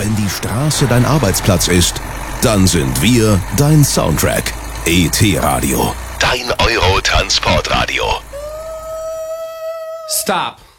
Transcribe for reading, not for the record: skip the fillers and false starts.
Wenn die Straße dein Arbeitsplatz ist, dann sind wir dein Soundtrack. ET-Radio, dein Euro-Transportradio. Stop.